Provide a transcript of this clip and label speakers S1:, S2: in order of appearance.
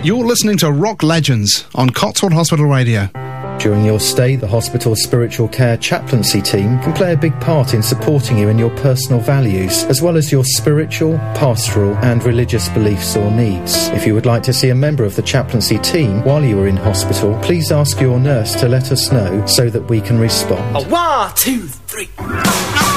S1: You're listening to Rock Legends on Cotswold Hospital Radio.
S2: During your stay, the hospital's spiritual care chaplaincy team can play a big part in supporting you in your personal values, as well as your spiritual, pastoral and religious beliefs or needs. If you would like to see a member of the chaplaincy team while you are in hospital, please ask your nurse to let us know so that we can respond.
S3: 1, 2, 3...